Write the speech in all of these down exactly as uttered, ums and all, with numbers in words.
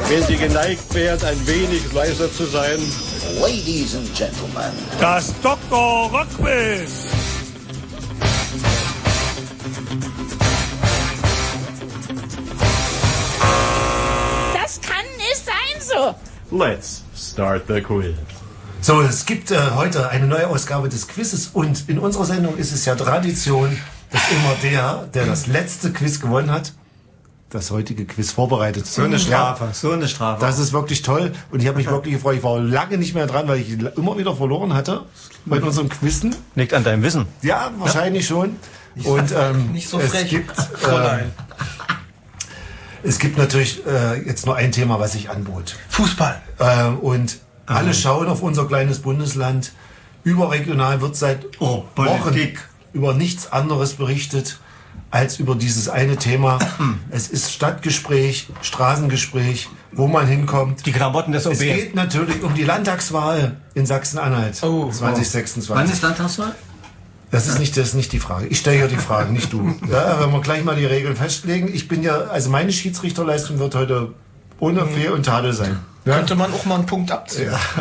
Wenn Sie geneigt wären, ein wenig leiser zu sein. Ladies and Gentlemen. Das Doktor Rockquiz. Das kann nicht sein so. Let's start the quiz. So, es gibt äh, heute eine neue Ausgabe des Quizzes und in unserer Sendung ist es ja Tradition, dass immer der, der das letzte Quiz gewonnen hat, das heutige Quiz vorbereitet. So eine Strafe, ja, so eine Strafe. Das ist wirklich toll und ich habe mich wirklich gefreut. Ich war lange nicht mehr dran, weil ich immer wieder verloren hatte bei unserem Quizzen. Liegt an deinem Wissen. Ja, wahrscheinlich ja. schon. Und ähm, nicht so frech. Es gibt, äh, es gibt natürlich äh, jetzt nur ein Thema, was ich anbot. Fußball. Äh, und mhm. alle schauen auf unser kleines Bundesland. Überregional wird seit oh, Wochen über nichts anderes berichtet als über dieses eine Thema. Es ist Stadtgespräch, Straßengespräch, wo man hinkommt. Die Klamotten des O B. Es geht natürlich um die Landtagswahl in Sachsen-Anhalt oh, zwanzig sechsundzwanzig. Wann ist Landtagswahl? Das ist nicht, das ist nicht die Frage. Ich stelle ja die Fragen, nicht du. Ja, wenn wir gleich mal die Regeln festlegen. Ich bin ja, also meine Schiedsrichterleistung wird heute ohne Fehl und Tadel sein. Ja? Könnte man auch mal einen Punkt abziehen. Ja.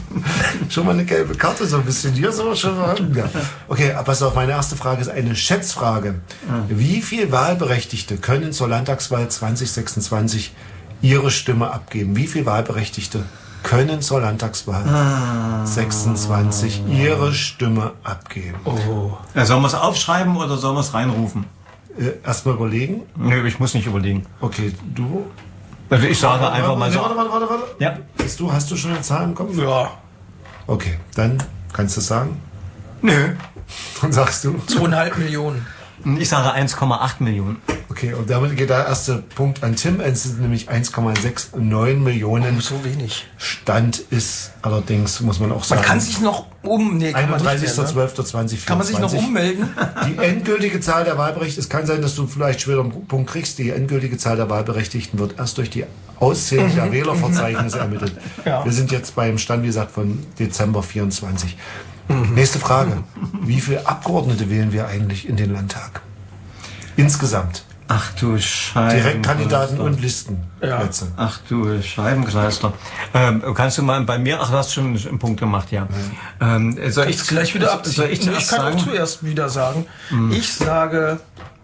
Schon mal eine gelbe Karte, so ein bisschen hier so schon mal. Ja. Okay, pass auf, meine erste Frage ist eine Schätzfrage. Wie viele Wahlberechtigte können zur Landtagswahl zwanzig sechsundzwanzig ihre Stimme abgeben? Wie viele Wahlberechtigte können zur Landtagswahl ah. sechsundzwanzig ihre Stimme abgeben? Oh. Ja, sollen wir es aufschreiben oder sollen wir es reinrufen? Äh, Erstmal überlegen? Nö, ich muss nicht überlegen. Okay, du? Also ich sage warte, einfach mal so. Warte, warte, warte, warte. Ja. Bist du, hast du schon eine Zahl im Kopf? Ja. Okay, dann kannst du es sagen. Nö. Dann sagst du? Zweieinhalb Millionen. Ich sage eins Komma acht Millionen. Okay, und damit geht der erste Punkt an Tim. Es sind nämlich eins Komma neunundsechzig Millionen. Oh, so wenig. Stand ist allerdings, muss man auch sagen. Man kann sich noch um... Nee, einunddreißigster zwölfter zweitausendvierundzwanzig. Kann man sich noch ummelden? Die endgültige Zahl der Wahlberechtigten, es kann sein, dass du vielleicht später einen Punkt kriegst, die endgültige Zahl der Wahlberechtigten wird erst durch die Auszählung der Wählerverzeichnisse ermittelt. Ja. Wir sind jetzt beim Stand, wie gesagt, von Dezember vierundzwanzig. Mhm. Nächste Frage. Wie viele Abgeordnete wählen wir eigentlich in den Landtag? Insgesamt. Ach du Scheibenkleister. Direktkandidaten und Listen. Ja. Ach du Scheibenkleister. Ähm, kannst du mal bei mir, ach du hast schon einen Punkt gemacht, ja. ja. Ähm, soll ich gleich wieder abziehen? Soll ich, ich kann sagen? auch zuerst wieder sagen. Mhm. Ich sage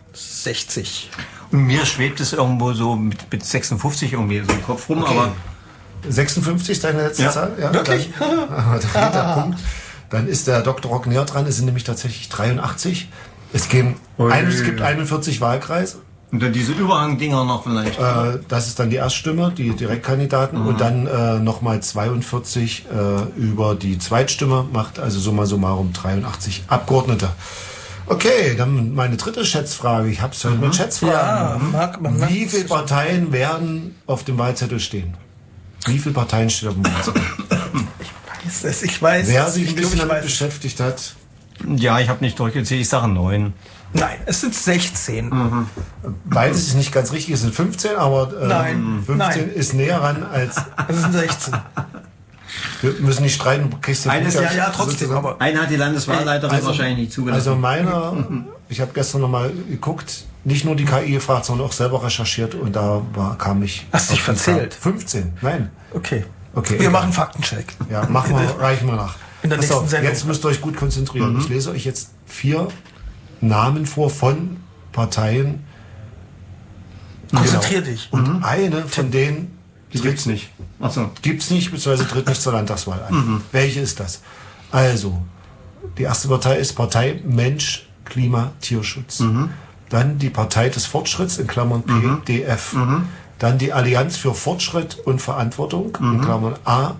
sechzig. Und mir schwebt es irgendwo so mit, mit sechsundfünfzig irgendwie so im Kopf rum, okay. aber... sechsundfünfzig ist deine letzte ja. Zahl? Ja, wirklich? Dann, dann geht der Punkt. Dann ist der Doktor Rock näher dran, es sind nämlich tatsächlich dreiundachtzig. Es, geben ein, es gibt einundvierzig Wahlkreise. Und dann diese Überhangdinger noch vielleicht. Äh, das ist dann die Erststimme, die Direktkandidaten. Mhm. Und dann äh, nochmal zweiundvierzig äh, über die Zweitstimme, macht also summa summarum dreiundachtzig Abgeordnete. Okay, dann meine dritte Schätzfrage. Ich habe es heute mhm. mit Schätzfragen. Ja, mag man, Wie viele Parteien werden auf dem Wahlzettel stehen? Wie viele Parteien stehen auf dem Wahlzettel? Ich weiß es, ich weiß Wer es. sich ein bisschen glaub, damit beschäftigt hat. Ja, ich habe nicht durchgezählt, ich sage neun. Nein, es sind sechzehn. Mhm. Beides ist nicht ganz richtig, es sind fünfzehn, aber äh, nein, fünfzehn nein. ist näher ran als... Es sind sechzehn. Wir müssen nicht streiten, du kriegst Eines, ja, ja, trotzdem. Aber einen hat die Landeswahlleiterin also, wahrscheinlich nicht zugelassen. Also meiner, ich habe gestern nochmal geguckt, nicht nur die K I gefragt, sondern auch selber recherchiert und da war, kam ich... Hast du dich verzählt? fünfzehn, nein. Okay. Okay, wir egal. machen Faktencheck. Ja, machen wir, reichen wir nach. In der Pass nächsten auf, Sendung. Jetzt müsst ihr euch gut konzentrieren. Mhm. Ich lese euch jetzt vier Namen vor von Parteien. Konzentrier genau. dich. Und mhm. eine von denen die gibt's nicht. Achso. Gibt's nicht, beziehungsweise tritt nicht zur Landtagswahl an. Mhm. Welche ist das? Also, die erste Partei ist Partei Mensch, Klima, Tierschutz. Mhm. Dann die Partei des Fortschritts, in Klammern P D F. Mhm. Dann die Allianz für Fortschritt und Verantwortung, mhm. in Klammern A